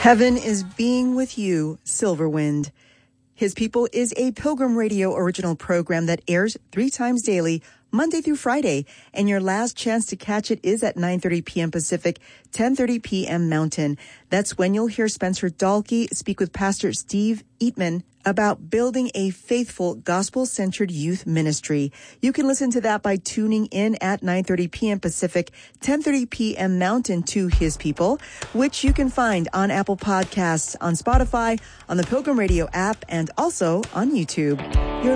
Heaven is Being with You, Silverwind. His People is a Pilgrim Radio original program that airs 3 times daily, Monday through Friday, and your last chance to catch it is at 9:30 p.m. Pacific, 10:30 p.m. Mountain. That's when you'll hear Spencer Dahlke speak with Pastor Steve Eatman about building a faithful, gospel-centered youth ministry. You can listen to that by tuning in at 9:30 p.m. Pacific, 10:30 p.m. Mountain to His People, which you can find on Apple Podcasts, on Spotify, on the Pilgrim Radio app, and also on YouTube.